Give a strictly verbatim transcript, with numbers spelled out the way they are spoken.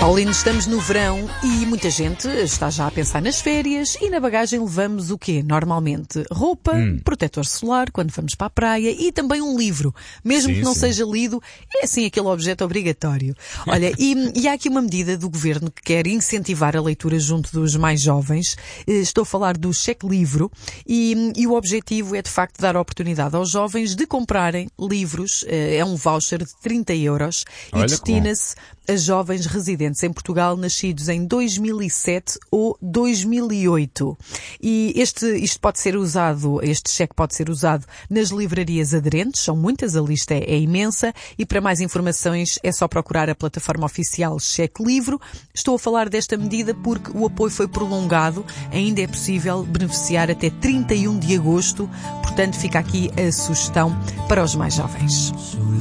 Paulino, estamos no verão e muita gente está já a pensar nas férias e na bagagem levamos o quê? Normalmente roupa, Hum. protetor solar quando vamos para a praia e também um livro. Mesmo Sim, que não sim. seja lido, é assim aquele objeto obrigatório. Olha, e, e há aqui uma medida do Governo que quer incentivar a leitura junto dos mais jovens. Eh, Estou a falar do cheque livro e, e o objetivo é de facto dar a oportunidade aos jovens de comprarem livros. Eh, É um voucher de trinta euros e Olha que bom. destina-se a jovens residentes em Portugal nascidos em dois mil e sete ou dois mil e oito. E este, isto pode ser usado, este cheque pode ser usado nas livrarias aderentes, são muitas, a lista é, é imensa, e para mais informações é só procurar a plataforma oficial Cheque Livro. Estou a falar desta medida porque o apoio foi prolongado, ainda é possível beneficiar até trinta e um de agosto, portanto fica aqui a sugestão para os mais jovens.